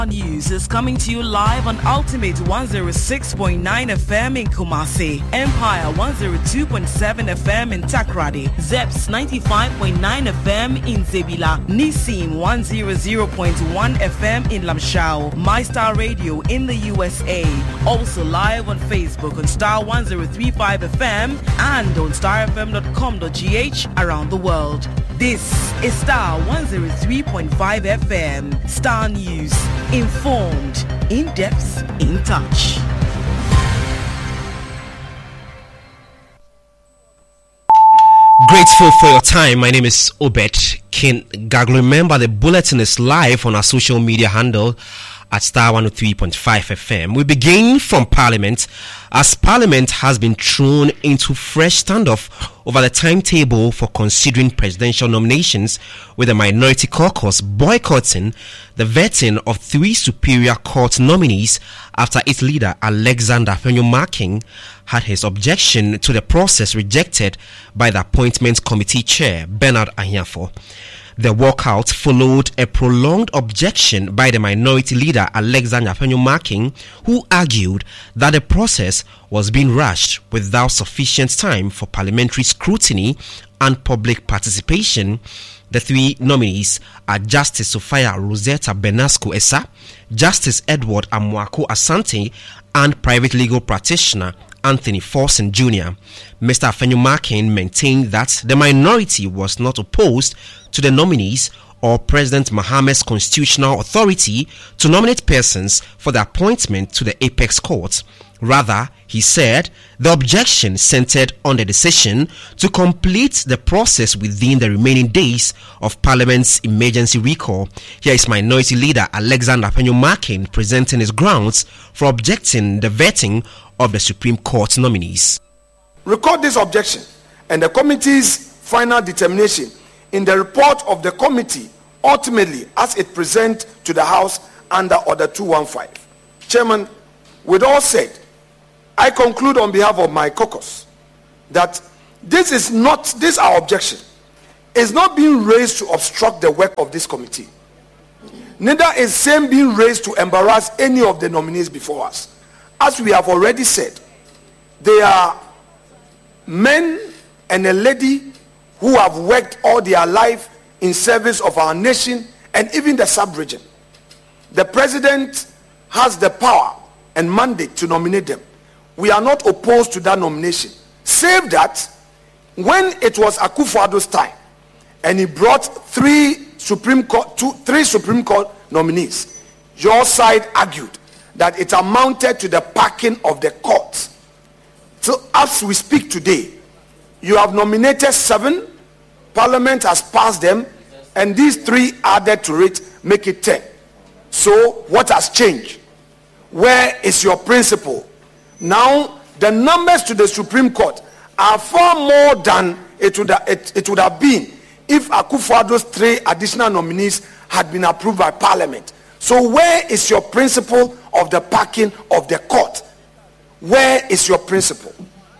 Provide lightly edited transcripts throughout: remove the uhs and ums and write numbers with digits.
News is coming to you live on Ultimate 106.9 FM in Kumasi, Empire 102.7 FM in Takrady, Zeps 95.9 FM in Zebila, Nissim 100.1 FM in Lamshao, MyStar Radio in the USA. Also live on Facebook on Star 103.5 FM and on starfm.com.gh around the world. This is Star 103.5 FM. Star News. Informed, in depth, in touch. Grateful for your time. My name is Obed King Gaglo. Remember, the bulletin is live on our social media handle at Star 103.5 FM. We begin from Parliament, as Parliament has been thrown into fresh standoff over the timetable for considering presidential nominations, with the Minority Caucus boycotting the vetting of 3 Superior Court nominees after its leader Alexander Afenyo-Markin had his objection to the process rejected by the Appointment Committee Chair Bernard Ahiafo. The walkout followed a prolonged objection by the minority leader Alexander Afenyo-Markin, who argued that the process was being rushed without sufficient time for parliamentary scrutiny and public participation. The 3 nominees are Justice Sophia Rosetta Benasco-Essa, Justice Edward Amwako Asante, and private legal practitioner Anthony Forson Jr. Mr. Afenyo-Markin maintained that the minority was not opposed to the nominees or President Mohammed's constitutional authority to nominate persons for the appointment to the Apex Court. Rather, he said, the objection centered on the decision to complete the process within the remaining days of Parliament's emergency recall. Here is Minority Leader Alexander Afenyo-Markin presenting his grounds for objecting the vetting of the Supreme Court nominees. Record this objection and the committee's final determination in the report of the committee, ultimately as it present to the House under Order 215. Chairman, with all said, I conclude on behalf of my caucus that this our objection is not being raised to obstruct the work of this committee. Neither is same being raised to embarrass any of the nominees before us. As we have already said, they are men and a lady who have worked all their life in service of our nation and even the sub-region. The president has the power and mandate to nominate them. We are not opposed to that nomination, save that when it was Akufo-Addo's time and he brought 3 Supreme Court nominees, your side argued that it amounted to the packing of the court. So as we speak today, you have nominated 7, Parliament has passed them, and these 3 added to it make it 10. So what has changed? Where is your principle? Now the numbers to the Supreme Court are far more than it would have been if Akufo-Addo's 3 additional nominees had been approved by Parliament. So where is your principle of the packing of the court? Where is your principle?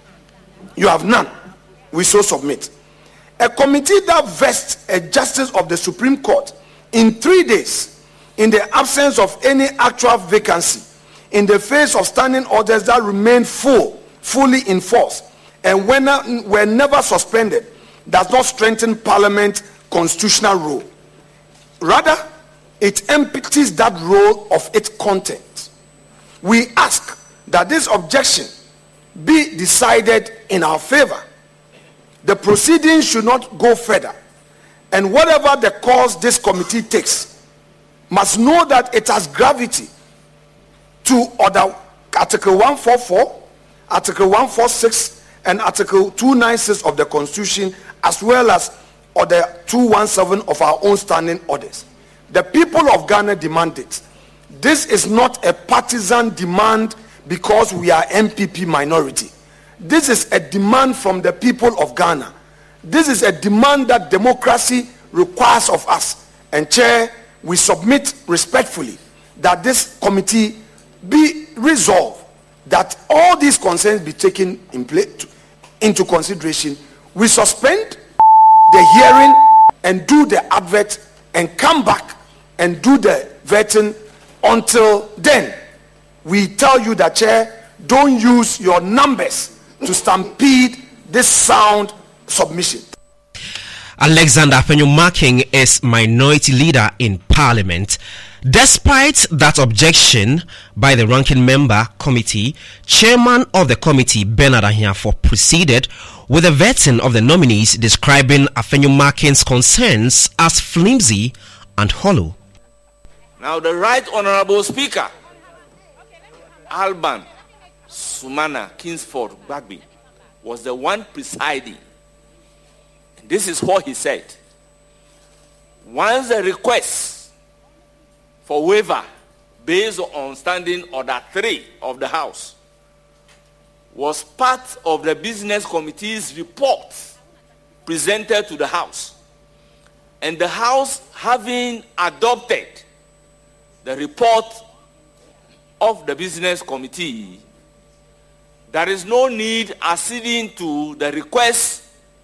You have none. We so submit. A committee that vests a justice of the Supreme Court in 3 days, in the absence of any actual vacancy, in the face of standing orders that remain fully in force, and were never suspended, does not strengthen Parliament's constitutional role. Rather, it empties that role of its content. We ask that this objection be decided in our favor. The proceedings should not go further, and whatever the course this committee takes must know that it has gravity to order Article 144, Article 146, and Article 296 of the Constitution, as well as Order 217 of our own standing orders. The people of Ghana demand it. This is not a partisan demand because we are MPP minority. This is a demand from the people of Ghana. This is a demand that democracy requires of us. And Chair, we submit respectfully that this committee be resolved, that all these concerns be taken into consideration. We suspend the hearing and do the advert and come back and do the vetting Until then, we tell you that, Chair, don't use your numbers to stampede this sound submission. Alexander Afenyo-Markin is minority leader in Parliament. Despite that objection by the ranking member committee, chairman of the committee, Bernard Ahiafo, proceeded with the vetting of the nominees, describing Afenyo-Markin's concerns as flimsy and hollow. Now, the Right Honorable Speaker, Alban Sumana Kingsford Bagby, was the one presiding. This is what he said. Once the request for waiver based on Standing Order 3 of the House was part of the Business Committee's report presented to the House, and the House having adopted the report of the Business Committee, there is no need acceding to the request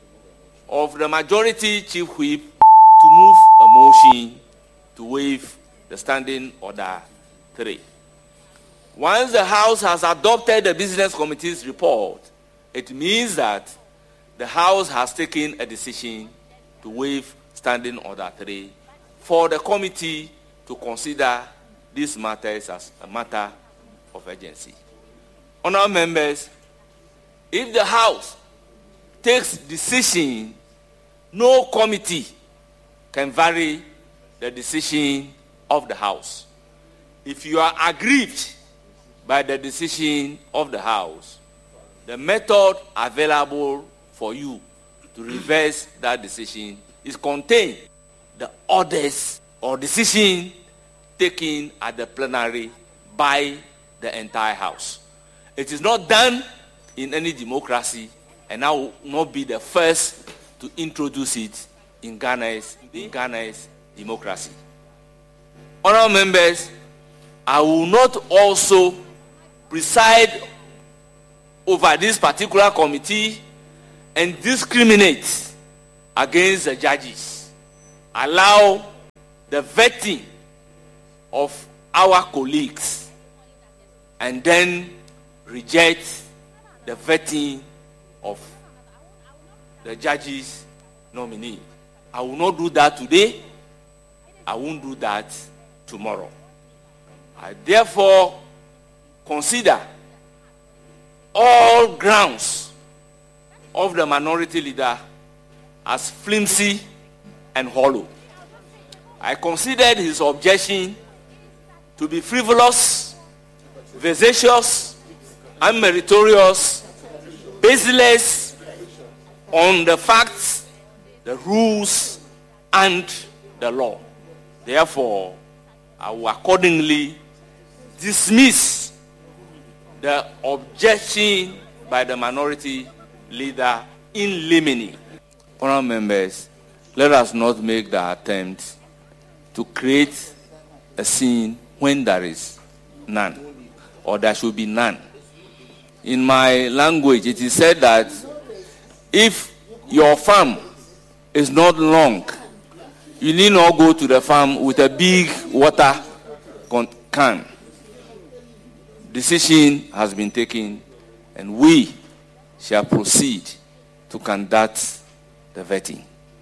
of the Majority Chief Whip to move a motion to waive the Standing Order 3. Once the House has adopted the Business Committee's report, it means that the House has taken a decision to waive Standing Order 3 for the committee to consider these matters as a matter of urgency. Honourable members, if the House takes decision, no committee can vary the decision of the House. If you are aggrieved by the decision of the House, the method available for you to reverse that decision is contained the orders or decision taken at the plenary by the entire House. It is not done in any democracy, and I will not be the first to introduce it in Ghana's democracy. Honourable members, I will not also preside over this particular committee and discriminate against the judges. Allow the vetting of our colleagues and then reject the vetting of the judge's nominee. I will not do that today. I won't do that tomorrow. I therefore consider all grounds of the minority leader as flimsy and hollow. I considered his objection to be frivolous, vexatious, unmeritorious, baseless on the facts, the rules, and the law. Therefore, I will accordingly dismiss the objection by the minority leader in limine. Honourable members, let us not make the attempt to create a scene when there is none, or there should be none. In my language, it is said that if your farm is not long, you need not go to the farm with a big water can. Decision has been taken, and we shall proceed to conduct the vetting.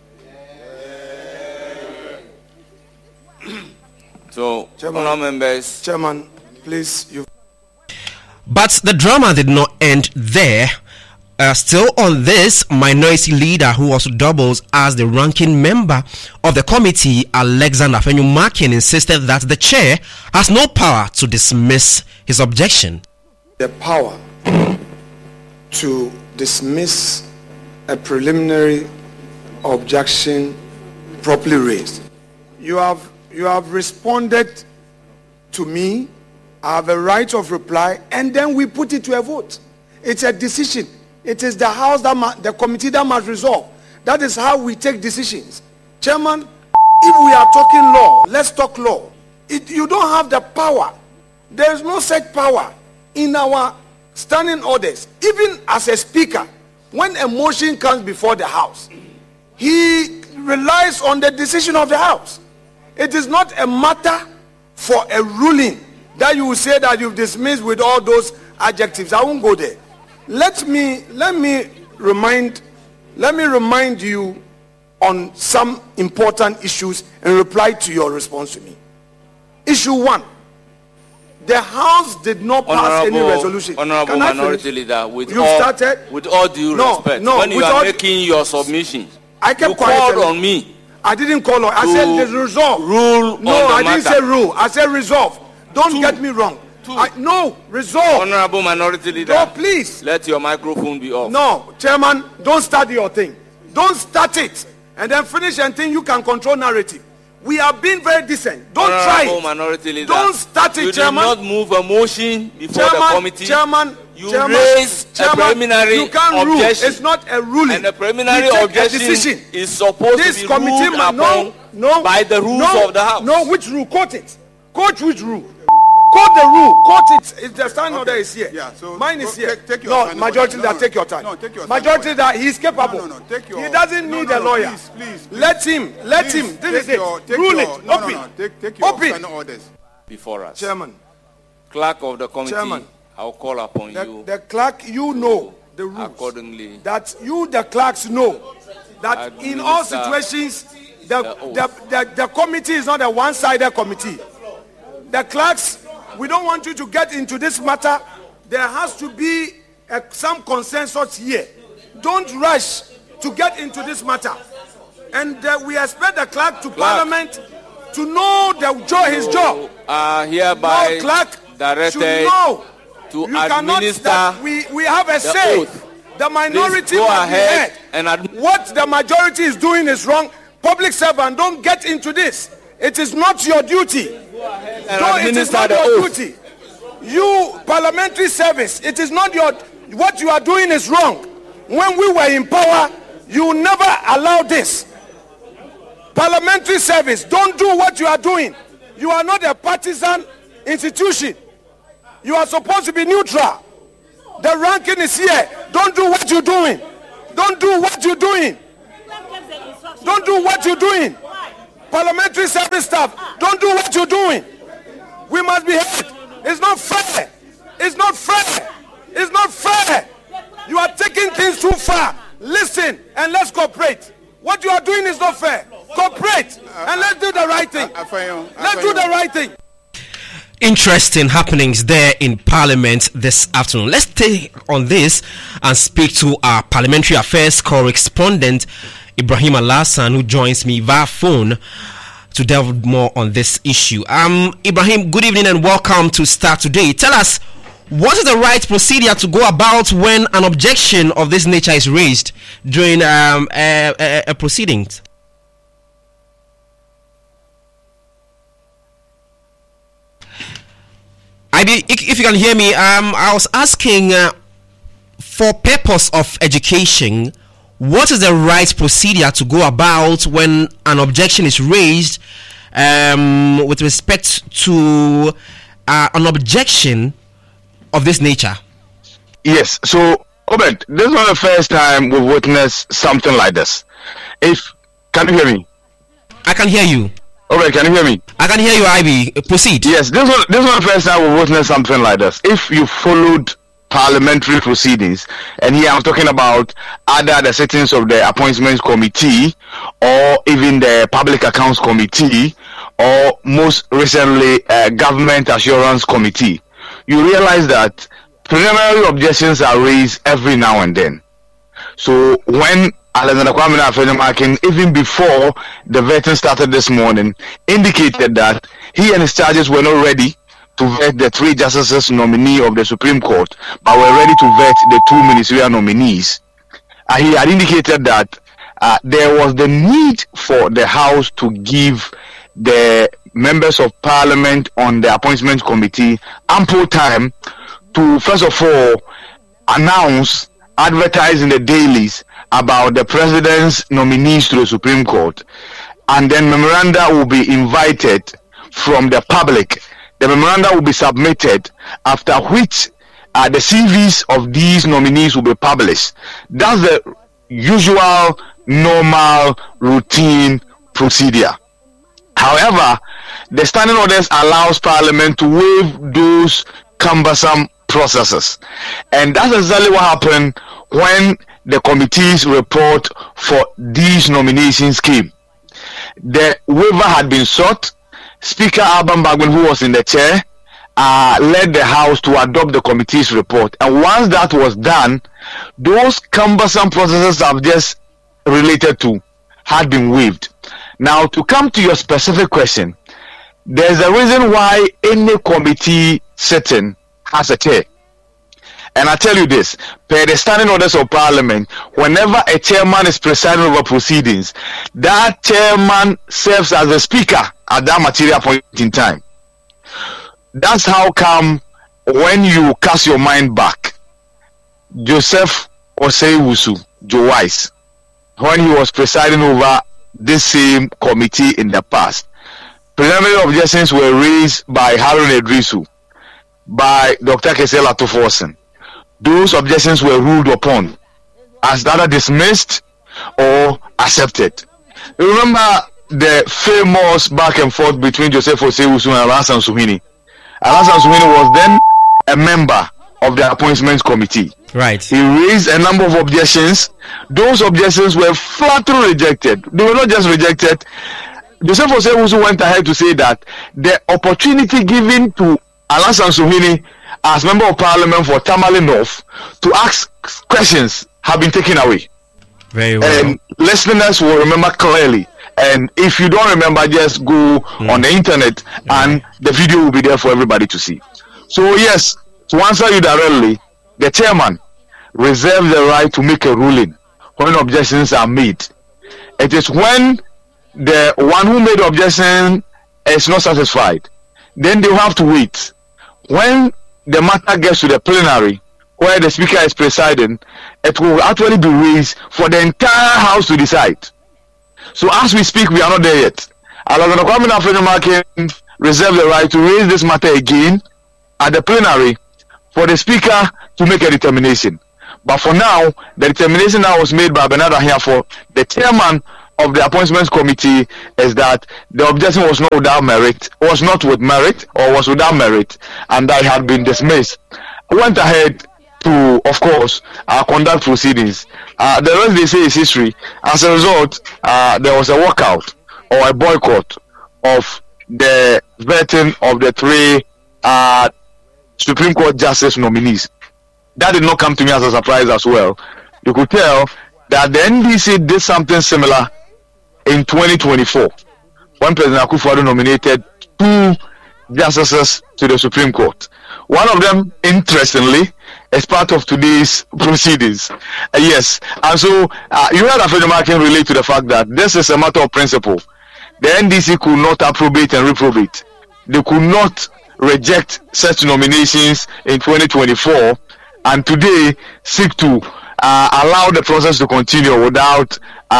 So, honourable members. Chairman, please. But the drama did not end there. Still on this, minority leader who also doubles as the ranking member of the committee, Alexander Afenyo-Markin, insisted that the chair has no power to dismiss his objection. The power to dismiss a preliminary objection properly raised. You have responded to me. I have a right of reply, and then we put it to a vote. It's a decision. It is the House the committee that must resolve. That is how we take decisions. Chairman, if we are talking law, let's talk law. You don't have the power. There is no such power in our standing orders. Even as a speaker, when a motion comes before the House, he relies on the decision of the House. It is not a matter for a ruling that you will say that you've dismissed with all those adjectives. I won't go there. Let me remind you on some important issues in reply to your response to me. Issue 1. The House did not pass any resolution. Honorable Minority Leader, with you all due respect, when you are making your submission, I kept you quiet called on me. I didn't call on. I said there's resolve. Rule. No, I didn't say rule. I said resolve. Don't get me wrong. No, resolve. Honorable Minority Leader. No, please. Let your microphone be off. No, Chairman, don't start your thing. Don't start it and then finish and think you can control narrative. We are being very decent. Don't try it. Minority Leader. Don't start it, Chairman. You did not move a motion before the committee. Chairman, you raised a preliminary you can't objection. Rule. It's not a ruling. And the preliminary objection is supposed to be ruled upon by the rules of the House. No, which rule? Quote it. Quote which rule? Quote the rule. Quote it. If the standing order is here. Yeah, so mine is here. Take your no, majority that take your time. No, take your majority that he's capable. No, take your, he doesn't need a lawyer. Please. Let him. This is it. Rule it. Open. Take your Open. final orders. Before us. Chairman. Clerk of the committee. Chairman. I'll call upon you. The clerk, you know the rules. Accordingly. That you, the clerks, know that in all situations, the committee is not a one-sided committee. The clerks, we don't want you to get into this matter. There has to be some consensus here. Don't rush to get into this matter. And we expect the clerk to Parliament to know his job. Hereby clerk directed should know. To you administer we have a say. Oath. The minority go must ahead be heard. and what the majority is doing is wrong. Public servant, don't get into this. It is not your duty. It is not your duty. You parliamentary service, it is not what you are doing is wrong. When we were in power, you never allowed this. Parliamentary service, don't do what you are doing. You are not a partisan institution. You are supposed to be neutral. The ranking is here. Don't do what you're doing. Don't do what you're doing. Don't do what you're doing. Parliamentary service staff, don't do what you're doing. We must be heard. It's not fair. It's not fair. It's not fair. You are taking things too far. Listen and let's cooperate. What you are doing is not fair. Cooperate and let's do the right thing. Let's do the right thing. Interesting happenings there in Parliament this afternoon. Let's stay on this and speak to our Parliamentary Affairs correspondent Ibrahim Alasan, who joins me via phone to delve more on this issue. Ibrahim, good evening and welcome to Start Today. Tell us, what is the right procedure to go about when an objection of this nature is raised during a proceedings? If you can hear me, I was asking, for purpose of education, what is the right procedure to go about when an objection is raised with respect to an objection of this nature? Yes, so, Obed, this is not the first time we've witnessed something like this. Can you hear me? I can hear you. Obed, can you hear me? I can hear you, Ivy. Proceed. Yes, this is not the first time we've witnessed something like this. If you followed parliamentary proceedings, and here I'm talking about either the sittings of the Appointments Committee or even the Public Accounts Committee or most recently Government Assurance Committee, you realize that preliminary objections are raised every now and then. So when Alexander Kwame Afenyomakin, even before the vetting started this morning, indicated that he and his charges were not ready to vet the 3 justices nominee of the Supreme Court, but were ready to vet the 2 ministerial nominees. He had indicated that there was the need for the House to give the members of Parliament on the Appointment Committee ample time to, first of all, advertise in the dailies about the President's nominees to the Supreme Court, and then memoranda will be invited from the public. The memoranda will be submitted, after which the CVs of these nominees will be published. That's the usual, normal, routine procedure. However, the standing orders allows Parliament to waive those cumbersome processes. And that's exactly what happened when the committee's report for these nominations came. The waiver had been sought. Speaker Alban Bagbin, who was in the chair, led the House to adopt the committee's report. And once that was done, those cumbersome processes I've just related to had been waived. Now, to come to your specific question, there's a reason why any committee sitting has a chair. And I tell you this, per the standing orders of Parliament, whenever a chairman is presiding over proceedings, that chairman serves as the speaker at that material point in time. That's how come when you cast your mind back, Joseph Osei-Wusu, Joe Wise, when he was presiding over this same committee in the past, preliminary objections were raised by Harun Edrisu, by Dr. Kesel Atuforsen. Those objections were ruled upon as either dismissed or accepted. You remember the famous back and forth between Joseph Osei-Wusu and Alhassan Suhuyini. Alhassan Suhuyini was then a member of the appointments committee. Right. He raised a number of objections. Those objections were flatly rejected. They were not just rejected. Joseph Osei-Wusu went ahead to say that the opportunity given to Alhassan Suhuyini as member of Parliament for Tamale North to ask questions have been taken away. Very well. And listeners will remember clearly. And if you don't remember, just go on the internet and the video will be there for everybody to see. So yes, to answer you directly, the chairman reserves the right to make a ruling when objections are made. It is when the one who made the objection is not satisfied, then they will have to wait. When the matter gets to the plenary, where the speaker is presiding, it will actually be raised for the entire house to decide. So as we speak, we are not there yet. Alexander Kwame Afenyomarkin reserve the right to raise this matter again at the plenary for the speaker to make a determination. But for now, the determination that was made by Bernard Ahiafo, the chairman of the appointments committee, is that the objection was not without merit, was not with merit, or was without merit, and that had been dismissed. I went ahead to, of course, conduct proceedings. The rest they say is history. As a result, there was a walkout or a boycott of the vetting of the three Supreme Court Justice nominees. That did not come to me as a surprise as well. You could tell that the NDC did something similar in 2024 when President Akufo-Addo nominated 2 justices to the Supreme Court. One of them, interestingly, is part of today's proceedings. Yes, and so you heard Afenyomarkin relate to the fact that this is a matter of principle. The NDC could not approbate and reprobate. They could not reject such nominations in 2024 and today seek to allow the process to continue without,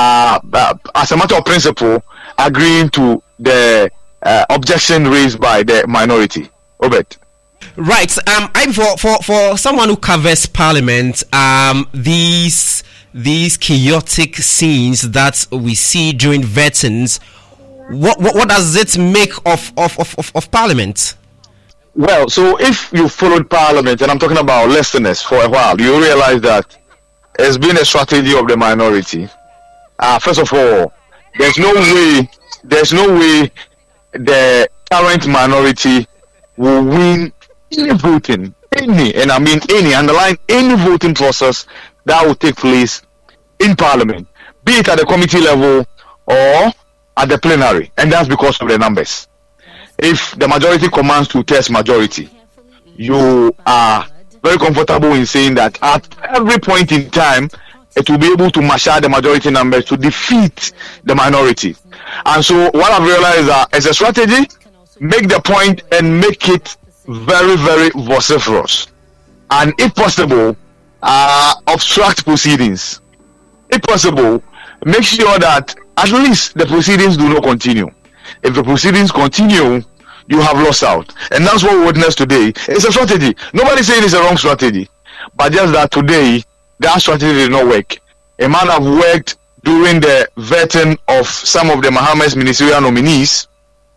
as a matter of principle, agreeing to the objection raised by the minority. Obed. Right. For someone who covers Parliament, these chaotic scenes that we see during vettings, what does it make of Parliament? Well, so if you followed Parliament, and I'm talking about listeners for a while, you realize that it's been a strategy of the minority. First of all, there's no way the current minority will win any voting, and I mean any voting process that will take place in Parliament, be it at the committee level or at the plenary, and that's because of the numbers. If the majority commands to test majority, you are very comfortable in saying that at every point in time, it will be able to marshal the majority numbers to defeat the minority. And so what I've realized is that as a strategy, make the point and make it very, very vociferous. And if possible, obstruct proceedings. If possible, make sure that at least the proceedings do not continue. If the proceedings continue, you have lost out. And that's what we witnessed today. It's a strategy. Nobody's saying it's a wrong strategy. But just that today, that strategy did not work. A man have worked during the vetting of some of the Mohammed's ministerial nominees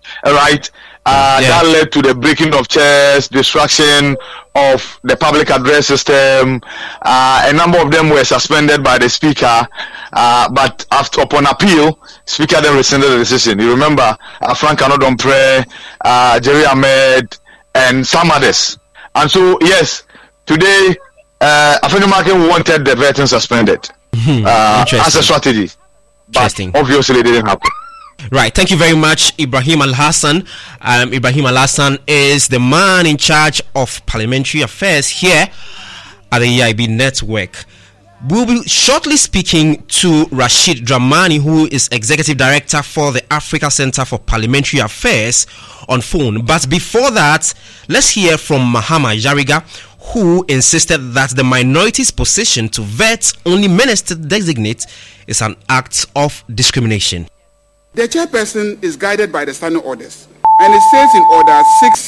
right? That led to the breaking of chairs, destruction of the public address system. A number of them were suspended by the speaker, but upon appeal, speaker then rescinded the decision. You remember Frank Anodompre, Jerry Ahmed, and some others. And so, yes, today, African Market wanted the vetting suspended as a strategy. But obviously, it didn't happen. Right. Thank you very much, Ibrahim Al-Hassan. Ibrahim Al-Hassan is the man in charge of parliamentary affairs here at the EIB network. We'll be shortly speaking to Rashid Dramani, who is Executive Director for the Africa Center for Parliamentary Affairs, on phone. But before that, let's hear from Mahama Jariga, who insisted that the minority's position to vet only minister designate is an act of discrimination. The chairperson is guided by the standing orders, and it says in order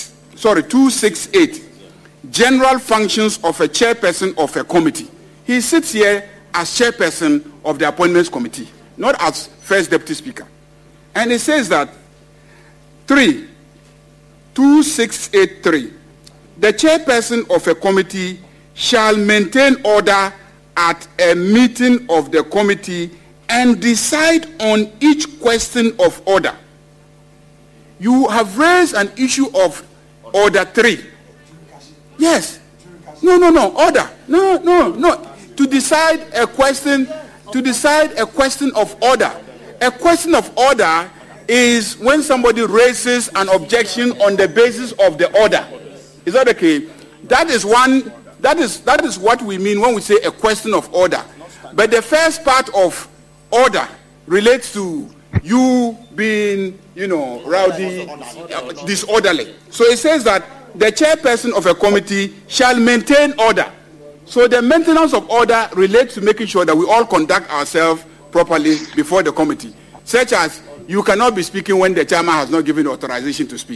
268, general functions of a chairperson of a committee. He sits here as chairperson of the appointments committee, not as first deputy speaker. And it says that 2683, the chairperson of a committee shall maintain order at a meeting of the committee and decide on each question of order. You have raised an issue of order 3. Yes. No, order. No. To decide a question of order. A question of order is when somebody raises an objection on the basis of the order. Is that okay? That is what we mean when we say a question of order. But the first part of order relates to you being, rowdy, disorderly. So it says that the chairperson of a committee shall maintain order. So the maintenance of order relates to making sure that we all conduct ourselves properly before the committee, such as you cannot be speaking when the chairman has not given authorization to speak.